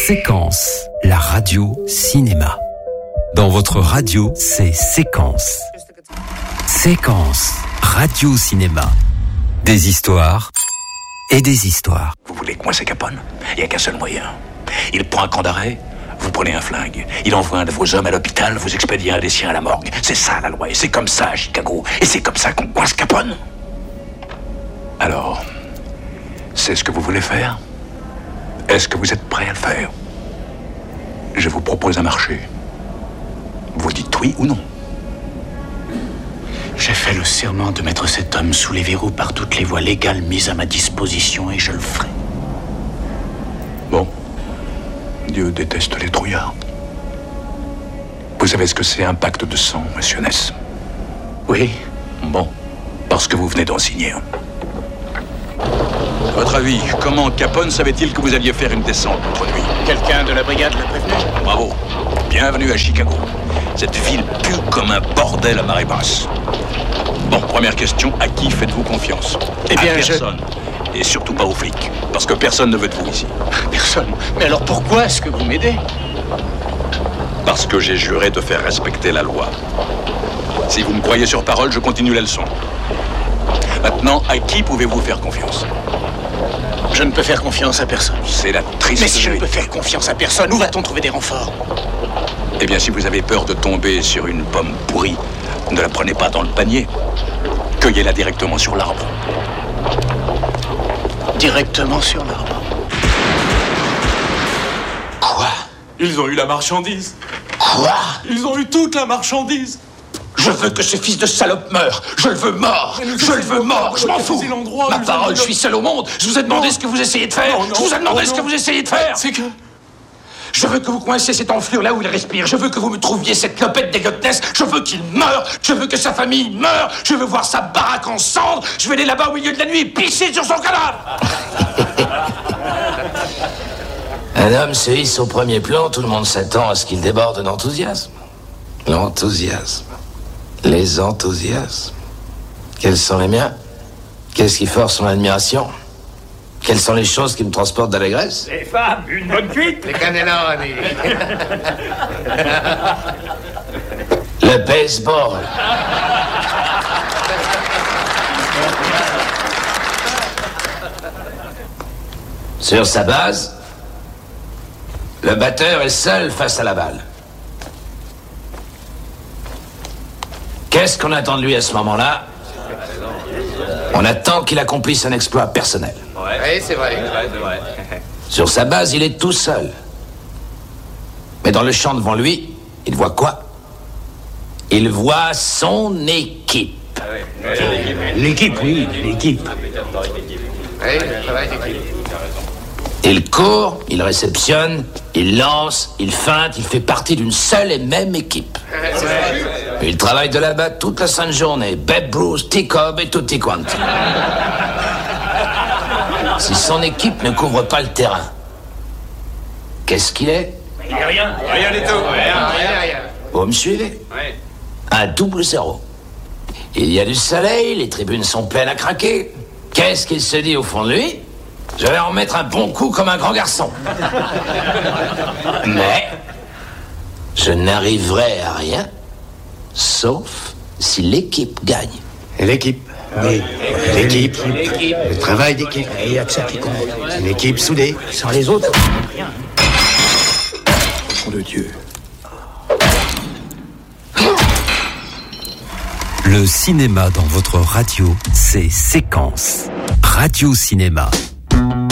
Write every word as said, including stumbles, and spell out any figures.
Séquence, la radio cinéma. Dans votre radio, c'est Séquence. Séquence, radio cinéma. Des histoires et des histoires. Vous voulez coincer Capone ? Il n'y a qu'un seul moyen. Il prend un camp d'arrêt, vous prenez un flingue. Il envoie un de vos hommes à l'hôpital, vous expédiez un des siens à la morgue. C'est ça la loi, et c'est comme ça à Chicago. Et c'est comme ça qu'on coince Capone. Alors, c'est ce que vous voulez faire ? Est-ce que vous êtes prêt à le faire ? Je vous propose un marché. Vous dites oui ou non ? J'ai fait le serment de mettre cet homme sous les verrous par toutes les voies légales mises à ma disposition et je le ferai. Bon. Dieu déteste les trouillards. Vous savez ce que c'est un pacte de sang, monsieur Ness ? Oui. Bon. Parce que vous venez d'en signer un. Votre avis, comment Capone savait-il que vous alliez faire une descente contre lui ? Quelqu'un de la brigade l'a prévenu ? Bravo. Bienvenue à Chicago. Cette ville pue comme un bordel à marée basse. Bon, première question, à qui faites-vous confiance ? Eh bien, à personne. Je... Et surtout pas aux flics, parce que personne ne veut de vous ici. Personne ? Mais alors pourquoi est-ce que vous m'aidez ? Parce que j'ai juré de faire respecter la loi. Si vous me croyez sur parole, je continue la leçon. Maintenant, à qui pouvez-vous faire confiance ? Je ne peux faire confiance à personne. C'est la triste Mais si je ne vérité. peux faire confiance à personne, où va-t-on trouver des renforts ? Eh bien, si vous avez peur de tomber sur une pomme pourrie, ne la prenez pas dans le panier. Cueillez-la directement sur l'arbre. Directement sur l'arbre. Quoi ? Ils ont eu la marchandise. Quoi ? Ils ont eu toute la marchandise. Je veux que ce fils de salope meure. Je le veux mort. Je le veux mort. Je m'en fous. Ma parole, je suis seul au monde. Je vous ai demandé ce que vous essayez de faire. Je vous ai demandé ce que vous essayez de faire. C'est que... Je veux que vous coinciez cette enflure là où il respire. Je veux que vous me trouviez cette lopette dégueulasse. Je veux qu'il meure. Je veux que sa famille meure. Je veux voir sa baraque en cendres. Je vais aller là-bas au milieu de la nuit et pisser sur son cadavre. Un homme se hisse au premier plan, tout le monde s'attend à ce qu'il déborde d'enthousiasme. L'enthousiasme. Les enthousiasmes. Quels sont les miens ? Qu'est-ce qui force mon admiration ? Quelles sont les choses qui me transportent d'allégresse ? Les femmes, une bonne cuite. Les cannelloni. Le baseball. Sur sa base, le batteur est seul face à la balle. Qu'est-ce qu'on attend de lui à ce moment-là ? On attend qu'il accomplisse un exploit personnel. Oui, c'est vrai. Sur sa base, il est tout seul. Mais dans le champ devant lui, il voit quoi ? Il voit son équipe. L'équipe, oui, l'équipe. Oui, le travail d'équipe. Il court, il réceptionne, il lance, il feinte, il fait partie d'une seule et même équipe. Il travaille de la batte toute la sainte journée. Babe Ruth, T-Cobb et tutti quanti. Si son équipe ne couvre pas le terrain, qu'est-ce qu'il est ? Il est rien. Rien du tout. Rien, rien, rien. Vous me suivez ? Oui. Un double zéro. Il y a du soleil, les tribunes sont pleines à craquer. Qu'est-ce qu'il se dit au fond de lui ? Je vais en mettre un bon coup comme un grand garçon. Mais je n'arriverai à rien, sauf si l'équipe gagne. L'équipe. Oui, l'équipe. Le travail d'équipe. Il n'y a que ça qui compte. Une équipe soudée. Sans les autres, rien. Nom de Dieu. Le cinéma dans votre radio, c'est Séquence. Radio cinéma.